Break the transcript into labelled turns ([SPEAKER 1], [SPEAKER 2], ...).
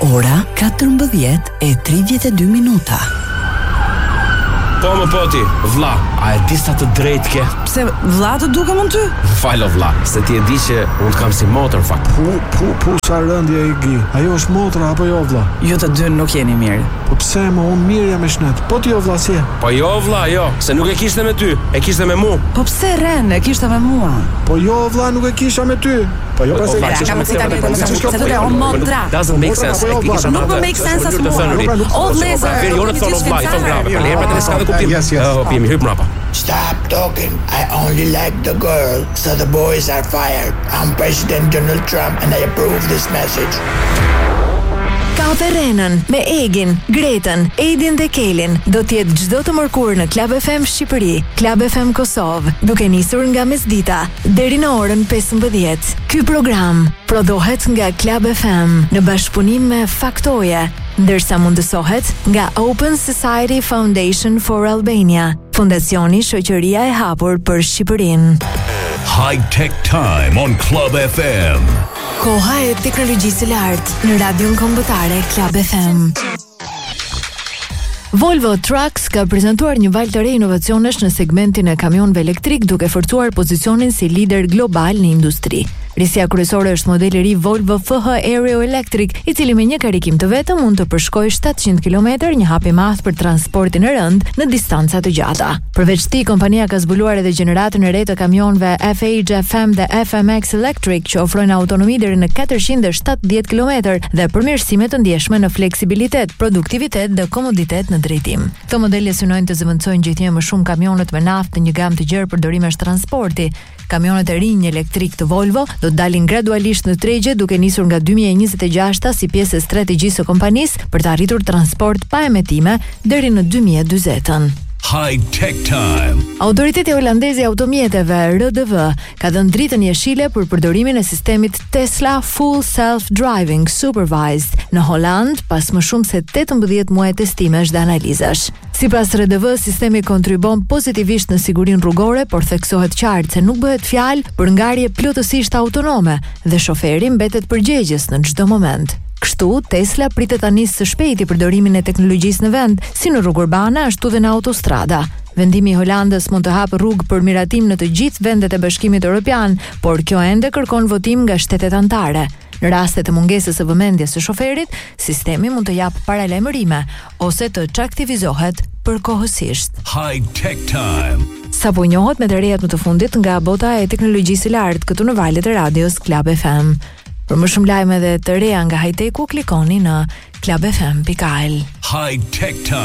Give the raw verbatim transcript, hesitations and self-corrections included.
[SPEAKER 1] Ora katërmbëdhjetë e tridhjetë e dy minuta.
[SPEAKER 2] Po më poti, vlla, a e di sa të drejtë ke?
[SPEAKER 1] Pse vlla të dukem unë ty?
[SPEAKER 2] Falo vlla, se ti e di që unë të kam si motër fakt.
[SPEAKER 3] Pu, pu, pu, sa rëndje i gi. Ajo është motra apo jo vlla?
[SPEAKER 1] Ju të dy nuk jeni mirë.
[SPEAKER 3] Po pse më unë mirë jam me shnet? Po ti jo vlla si e?
[SPEAKER 2] Po jo vlla, jo, se nuk e kishte me ty, e kishte me mu.
[SPEAKER 1] Po pse Ren, e kishte me mua?
[SPEAKER 3] Po jo vlla, nuk e kisha me ty. Po jo pse
[SPEAKER 2] vlla,
[SPEAKER 1] kam të tani të mos e thotë o motra.
[SPEAKER 2] Doesn't make sense. E kisha
[SPEAKER 1] Nuk më make sense as mua. O vlezër,
[SPEAKER 2] jo të thonë vlla, i thon grave. Po lepra të s'ka kuptim.
[SPEAKER 3] Yes, yes.
[SPEAKER 2] Oh, pimi hyp mrapa.
[SPEAKER 4] Stop talking. I only like the girl, so the boys are fired. I'm President Donald Trump and I approve this message.
[SPEAKER 5] Kafe Renën me Egin, Gretën, Edin dhe Kelin do t'jetë çdo të mërkur në Club F M Shqipëri, Club F M Kosovë, duke nisur nga mesdita deri në orën pesëmbëdhjetë. Ky program prodhohet nga Club F M në bashkëpunim me Faktoje, ndërsa mundësohet nga Open Society Foundation for Albania, fondacioni Shoqëria e Hapur për Shqipërinë.
[SPEAKER 6] High Tech Time on Club F M.
[SPEAKER 5] Koha e teknologjisë së lartë në radion kombëtare Club F M. Volvo Trucks ka prezantuar një valë të re inovacionesh në segmentin e kamionëve elektrik, duke forcuar pozicionin si lider global në industri. Risja kryesore është modeli i ri Volvo F H Aero Electric, i cili me një karikim të vetëm mund të përshkojë tetëqind kilometra, një hap i madh për transportin e rënd në distanca të gjata. Përveç këtij, kompania ka zbuluar edhe gjeneratën e re të kamionëve F H F M dhe F M X Electric, që ofrojnë autonomi deri në katërqind e shtatëdhjetë kilometra dhe përmirësime të ndjeshme në fleksibilitet, produktivitet dhe komoditet në drejtim. Këto modele synojnë të zëvendësojnë gjithnjë më shumë kamionet me naftë në një gamë të gjerë përdorimesh transporti. Kamionet e rinj elektrik të Volvo do të dalin gradualisht në tregje, duke nisur nga dy mijë e njëzet e gjashtë si pjesë e strategjisë së kompanisë për të arritur transport pa emetime deri në dy mijë e dyzet.
[SPEAKER 6] High Tech Time.
[SPEAKER 5] Autoriteti holandez i automjeteve R D V ka dhënë dritën jeshile për përdorimin e sistemit Tesla Full Self Driving Supervised në Holand pas më shumë se tetëmbëdhjetë muaj testimesh dhe analizash. Sipas R D V, sistemi kontribon pozitivisht në sigurinë rrugore, por theksohet qartë se nuk bëhet fjalë për ngarje plotësisht autonome dhe shoferi mbetet përgjegjës në çdo moment. Kështu, Tesla pritet ta nisë së shpejti përdorimin e teknologjisë në vend, si në rrugë urbane ashtu dhe në autostrada. Vendimi i Holandës mund të hapë rrugë për miratim në të gjithë vendet e Bashkimit Evropian, por kjo ende kërkon votim nga shtetet anëtare. Në raste të mungesës së vëmendjes së shoferit, sistemi mund të japë paralajmërime ose të çaktivizohet përkohësisht.
[SPEAKER 6] High Tech Time.
[SPEAKER 5] Sapo njohet me të rejat më të fundit nga bota e teknologjisë së lartë këtu në valët e radios Club F M. Për më shumë lajme dhe të reja nga high-tech-u, klikoni në club f m dot a l.
[SPEAKER 6] High Tech Time.